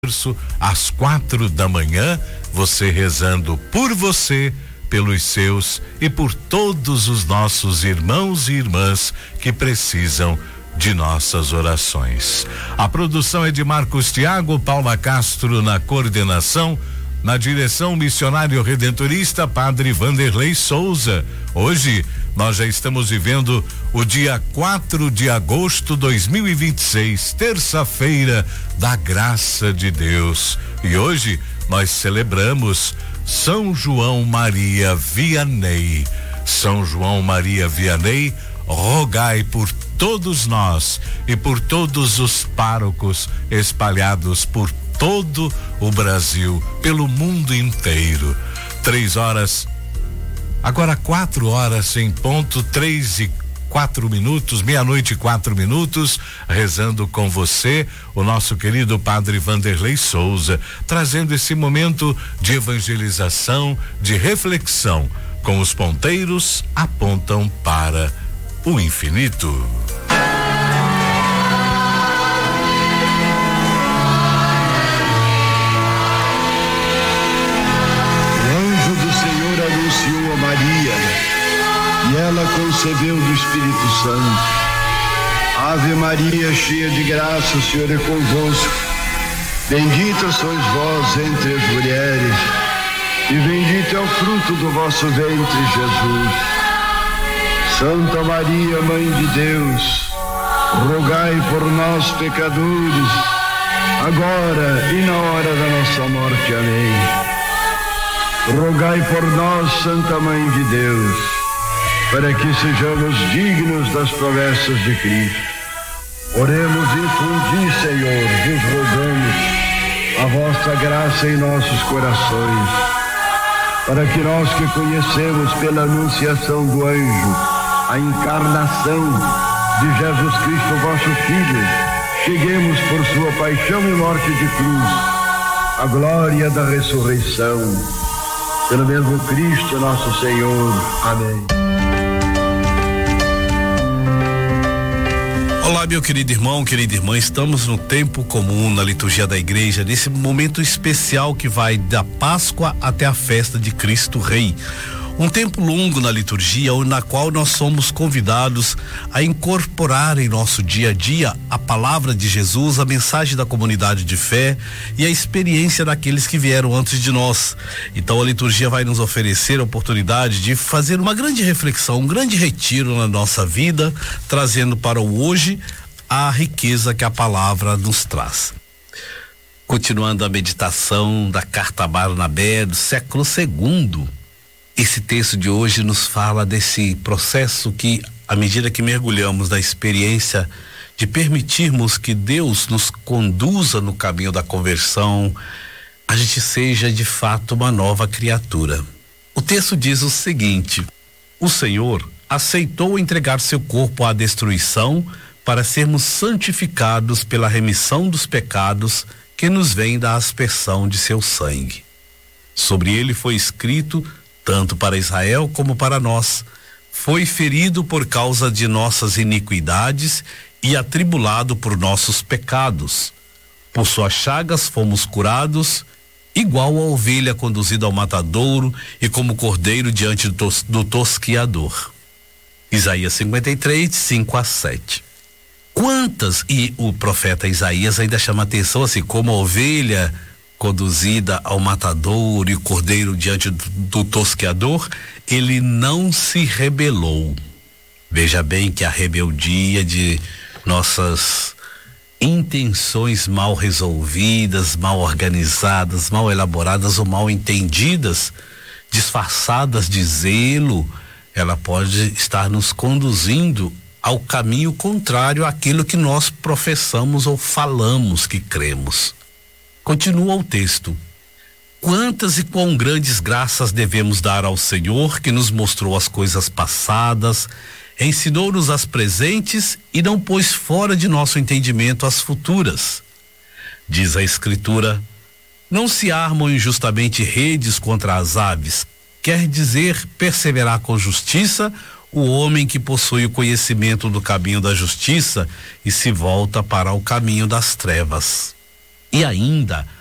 às 4 da manhã, você rezando por você, pelos seus e por todos os nossos irmãos e irmãs que precisam de nossas orações. A produção é de Marcos Thiago, Paula Castro na coordenação, na direção missionário redentorista Padre Vanderlei Souza. Hoje nós já estamos vivendo o dia 4 de agosto 2026, terça-feira da graça de Deus. E hoje nós celebramos São João Maria Vianney. São João Maria Vianney, rogai por todos nós e por todos os párocos espalhados por todo o Brasil, pelo mundo inteiro. 3 horas, agora 4 horas em ponto, 3:04, meia-noite e 4 minutos, rezando com você, o nosso querido Padre Vanderlei Souza, trazendo esse momento de evangelização, de reflexão, com os ponteiros apontam para o infinito. Anunciou a Maria e ela concebeu do Espírito Santo. Ave Maria, cheia de graça, o Senhor é convosco. Bendita sois vós entre as mulheres e bendito é o fruto do vosso ventre, Jesus. Santa Maria, Mãe de Deus, rogai por nós, pecadores, agora e na hora da nossa morte. Amém. Rogai por nós, Santa Mãe de Deus, para que sejamos dignos das promessas de Cristo. Oremos e infundi, Senhor, vos rogamos a vossa graça em nossos corações, para que nós que conhecemos pela anunciação do anjo a encarnação de Jesus Cristo, vosso Filho, cheguemos por sua paixão e morte de cruz à glória da ressurreição. Pelo mesmo Cristo nosso Senhor. Amém. Olá, meu querido irmão, querida irmã, estamos no tempo comum na liturgia da igreja, nesse momento especial que vai da Páscoa até a festa de Cristo Rei. Um tempo longo na liturgia, na qual nós somos convidados a incorporar em nosso dia a dia a palavra de Jesus, a mensagem da comunidade de fé e a experiência daqueles que vieram antes de nós. Então a liturgia vai nos oferecer a oportunidade de fazer uma grande reflexão, um grande retiro na nossa vida, trazendo para o hoje a riqueza que a palavra nos traz. Continuando a meditação da Carta a Barnabé do século II, esse texto de hoje nos fala desse processo que, à medida que mergulhamos na experiência de permitirmos que Deus nos conduza no caminho da conversão, a gente seja de fato uma nova criatura. O texto diz o seguinte: o Senhor aceitou entregar seu corpo à destruição para sermos santificados pela remissão dos pecados que nos vem da aspersão de seu sangue. Sobre ele foi escrito, tanto para Israel como para nós: foi ferido por causa de nossas iniquidades e atribulado por nossos pecados. Por suas chagas fomos curados, igual a ovelha conduzida ao matadouro e como cordeiro diante do tosquiador. Isaías 53, 5-7. E o profeta Isaías ainda chama atenção assim, como a ovelha conduzida ao matadouro e o cordeiro diante do tosqueador, ele não se rebelou. Veja bem que a rebeldia de nossas intenções mal resolvidas, mal organizadas, mal elaboradas ou mal entendidas, disfarçadas de zelo, ela pode estar nos conduzindo ao caminho contrário àquilo que nós professamos ou falamos que cremos. Continua o texto: quantas e quão grandes graças devemos dar ao Senhor, que nos mostrou as coisas passadas, ensinou-nos as presentes e não pôs fora de nosso entendimento as futuras. Diz a Escritura: não se armam injustamente redes contra as aves, quer dizer perseverar com justiça o homem que possui o conhecimento do caminho da justiça e se volta para o caminho das trevas. E ainda